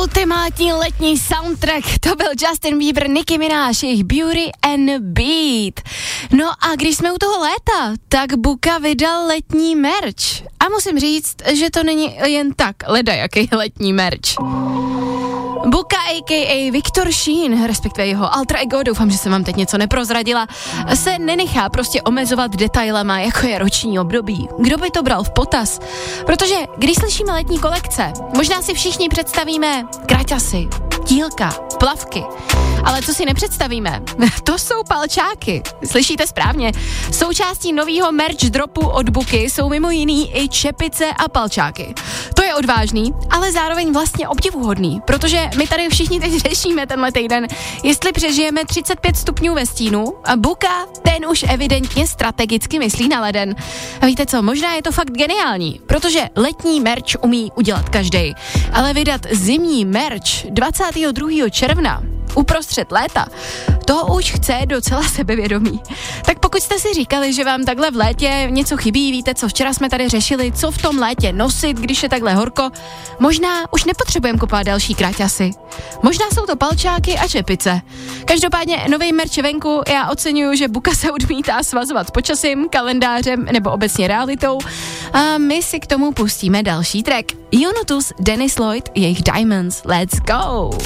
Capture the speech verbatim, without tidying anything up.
ultimátní letní soundtrack, to byl Justin Bieber, Nicki Minaj, jejich Beauty and Beat. No a když jsme u toho léta, tak Buka vydal letní merch. A musím říct, že to není jen tak ledajaký letní merch. Buka a ká a Viktor Sheen, respektive jeho alter ego, doufám, že jsem vám teď něco neprozradila, se nenechá prostě omezovat detailama, jako je roční období. Kdo by to bral v potaz? Protože když slyšíme letní kolekce, možná si všichni představíme kraťasy, tílka, plavky. Ale co si nepředstavíme, to jsou palčáky. Slyšíte správně. Součástí novýho merch dropu od Buky jsou mimo jiný i čepice a palčáky. To je odvážný, ale zároveň vlastně obdivuhodný, protože my tady všichni teď řešíme tenhle týden, jestli přežijeme třicet pět stupňů ve stínu a Buka, ten už evidentně strategicky myslí na leden. A víte co, možná je to fakt geniální, protože letní merch umí udělat každej, ale vydat zimní merch dvacátého druhého června uprostřed léta, toho už chce docela sebevědomí. Tak pokud jste si říkali, že vám takhle v létě něco chybí, víte co, včera jsme tady řešili, co v tom létě nosit, když je takhle horko, možná už nepotřebujeme kupovat další kraťasy. Možná jsou to palčáky a čepice. Každopádně nový merch venku, já oceňuju, že Buka se odmítá svazovat s počasím, kalendářem nebo obecně realitou a my si k tomu pustíme další track. Yonutus, Dennis Lloyd, jejich Diamonds, let's go!